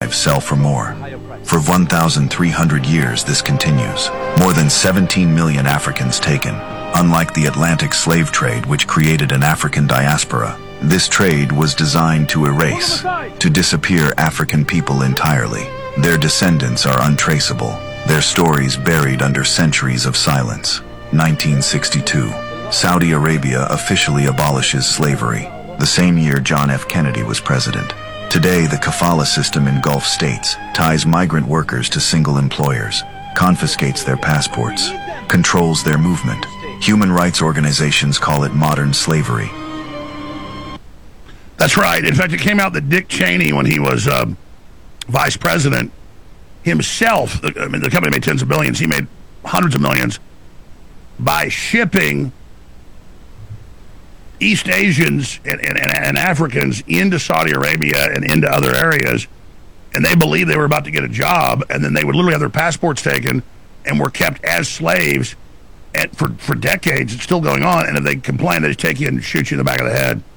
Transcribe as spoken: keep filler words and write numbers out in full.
sell for more. For one thousand three hundred years this continues. More than seventeen million Africans taken. Unlike the Atlantic slave trade, which created an African diaspora, this trade was designed to erase, to disappear African people entirely. Their descendants are untraceable, their stories buried under centuries of silence. nineteen sixty-two. Saudi Arabia officially abolishes slavery, the same year John F. Kennedy was president. Today, the kafala system in Gulf states ties migrant workers to single employers, confiscates their passports, controls their movement. Human rights organizations call it modern slavery. That's right. In fact, it came out that Dick Cheney, when he was uh, vice president, himself, I mean, the company made tens of billions, he made hundreds of millions by shipping East Asians and, and, and Africans into Saudi Arabia and into other areas, and they believed they were about to get a job, and then they would literally have their passports taken and were kept as slaves and for, for decades. It's still going on, and if they complain, they just take you and shoot you in the back of the head.